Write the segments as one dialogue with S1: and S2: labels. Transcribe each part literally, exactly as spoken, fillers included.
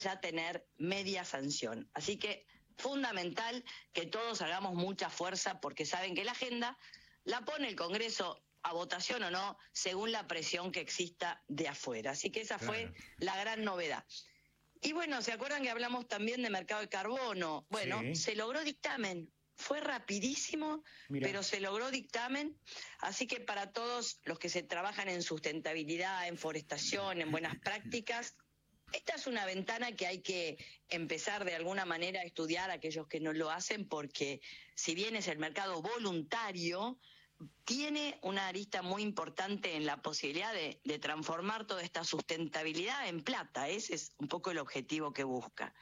S1: ya tener media sanción. Así que fundamental que todos hagamos mucha fuerza, porque saben que la agenda la pone el Congreso a votación o no, según la presión que exista de afuera. Así que esa claro. fue la gran novedad. Y bueno, ¿se acuerdan que hablamos también de mercado de carbono? Bueno, sí. se logró dictamen. Fue rapidísimo, Mirá. pero se logró dictamen. Así que para todos los que se trabajan en sustentabilidad, en forestación, en buenas prácticas, esta es una ventana que hay que empezar de alguna manera a estudiar a aquellos que no lo hacen, porque si bien es el mercado voluntario, tiene una arista muy importante en la posibilidad de, de transformar toda esta sustentabilidad en plata. Ese es un poco el objetivo que busca.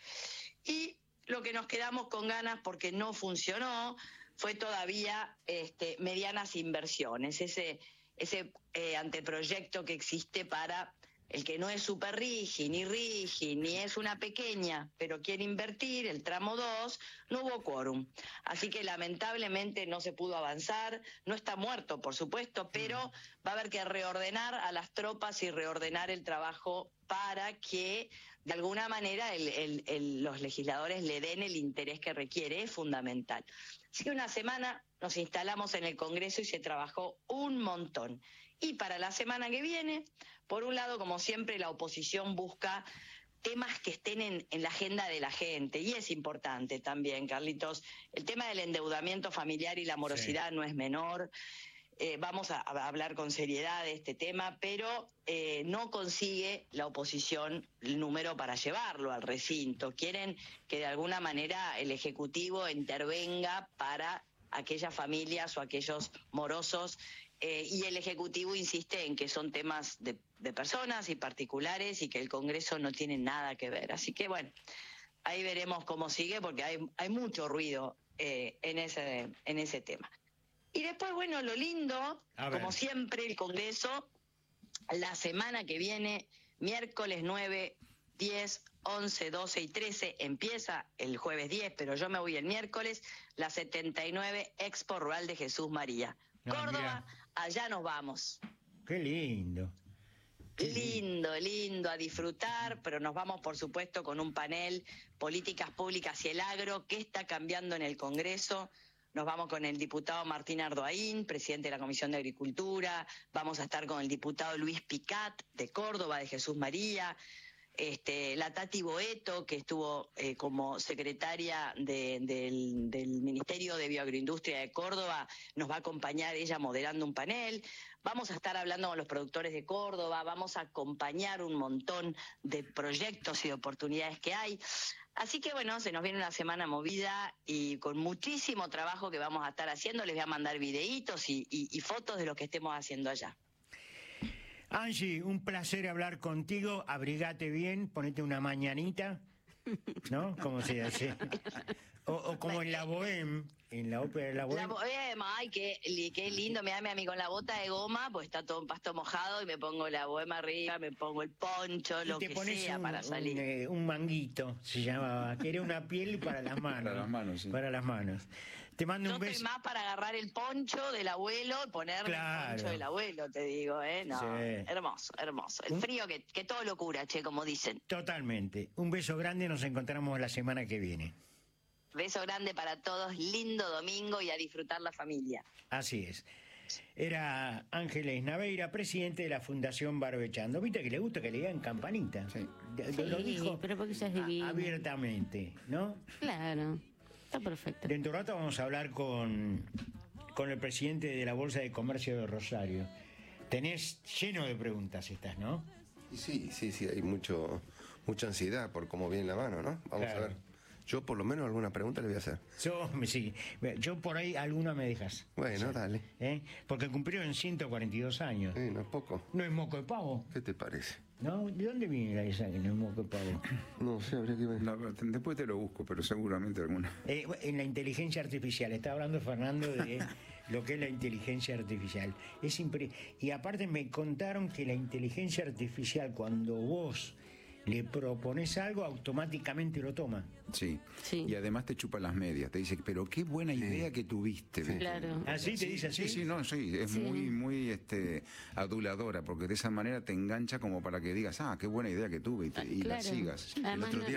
S1: Y lo que nos quedamos con ganas porque no funcionó fue todavía este, medianas inversiones, ese, ese eh, anteproyecto que existe para el que no es super rigi, ni rigi, ni es una pequeña, pero quiere invertir, el tramo dos, no hubo quórum. Así que lamentablemente no se pudo avanzar, no está muerto, por supuesto, pero va a haber que reordenar a las tropas y reordenar el trabajo para que de alguna manera el, el, el, los legisladores le den el interés que requiere, es fundamental. Así que una semana nos instalamos en el Congreso y se trabajó un montón. Y para la semana que viene, por un lado, como siempre, la oposición busca temas que estén en, en la agenda de la gente, y es importante también, Carlitos. El tema del endeudamiento familiar y la morosidad sí. no es menor. Eh, vamos a, a hablar con seriedad de este tema, pero eh, no consigue la oposición el número para llevarlo al recinto. Quieren que de alguna manera el Ejecutivo intervenga para aquellas familias o aquellos morosos, eh, y el Ejecutivo insiste en que son temas de, de personas y particulares y que el Congreso no tiene nada que ver. Así que bueno, ahí veremos cómo sigue, porque hay, hay mucho ruido eh, en ese, en ese tema. Y después, bueno, lo lindo, como siempre, el Congreso, la semana que viene, miércoles nueve, diez, once, doce y trece, empieza el jueves diez, pero yo me voy el miércoles, la setenta y nueve Expo Rural de Jesús María. Ah, Córdoba, mira. Allá nos vamos.
S2: Qué lindo.
S1: Qué lindo, lindo, a disfrutar, pero nos vamos, por supuesto, con un panel, Políticas Públicas y el Agro, ¿qué está cambiando en el Congreso? Nos vamos con el diputado Martín Ardoaín, presidente de la Comisión de Agricultura, vamos a estar con el diputado Luis Picat, de Córdoba, de Jesús María, este, la Tati Boeto, que estuvo eh, como secretaria de, del, del Ministerio de Bioagroindustria de Córdoba, nos va a acompañar ella moderando un panel. Vamos a estar hablando con los productores de Córdoba, vamos a acompañar un montón de proyectos y de oportunidades que hay. Así que bueno, se nos viene una semana movida y con muchísimo trabajo que vamos a estar haciendo. Les voy a mandar videitos y, y, y fotos de lo que estemos haciendo allá.
S2: Angie, un placer hablar contigo. Abrigate bien, ponete una mañanita, ¿no? Como se dice. O, o como en la Bohème, en la ópera de la Bohème.
S1: La Bohème, ay, qué, qué lindo. Me dame a mí con la bota de goma, pues está todo en pasto mojado, y me pongo la Bohème arriba, me pongo el poncho, lo que sea
S2: un,
S1: para salir.
S2: Un, eh, un manguito, se llamaba, que era una piel para las manos.
S3: Para las manos, sí.
S2: Para las manos. Te mando
S1: Yo
S2: un beso.
S1: estoy más para agarrar el poncho del abuelo y ponerme
S2: claro.
S1: el poncho del abuelo, te digo, ¿eh? No, sí. hermoso, hermoso. El frío que, que todo lo cura, che, como dicen.
S2: Totalmente. Un beso grande, nos encontramos la semana que viene.
S1: Beso grande para todos, lindo domingo y a disfrutar la familia.
S2: Así es. Era Ángeles Naveira, presidente de la Fundación Barbechando. ¿Viste que le gusta que le digan campanita?
S4: Sí,
S2: Lo, lo
S4: sí
S2: dijo
S4: pero porque ella es divina.
S2: Abiertamente, ¿no?
S4: Claro, está perfecto.
S2: Dentro de un rato vamos a hablar con, con el presidente de la Bolsa de Comercio de Rosario. Tenés lleno de preguntas estas, ¿no?
S5: Sí, sí, sí, hay mucho mucha ansiedad por cómo viene la mano, ¿no? Vamos
S2: claro.
S5: a ver. Yo por lo menos alguna pregunta le voy a hacer.
S2: Yo, sí, yo por ahí alguna me dejas.
S5: Bueno, o sea, dale.
S2: ¿eh? Porque cumplieron ciento cuarenta y dos años.
S5: Sí, no es poco.
S2: ¿No es moco de pavo?
S5: ¿Qué te parece?
S2: ¿No? ¿De dónde viene esa que no es moco de pavo?
S5: No sé, habría que ver.
S3: No, después te lo busco, pero seguramente alguna.
S2: Eh, en la inteligencia artificial. Está hablando Fernando de lo que es la inteligencia artificial. Es impre... Y aparte me contaron que la inteligencia artificial, cuando vos le propones algo, automáticamente lo toma.
S3: Sí.
S4: Sí.
S3: Y además te chupa las medias. Te dice, pero qué buena idea que tuviste. ¿viste?
S4: Claro.
S2: Así te dice así.
S3: Sí, sí, no, sí. Es
S4: Sí.
S3: muy, muy este, aduladora, porque de esa manera te engancha como para que digas, ah, qué buena idea que tuve y, te- y la
S4: Claro.
S3: sigas.
S4: Además,
S5: El otro
S4: no-
S5: día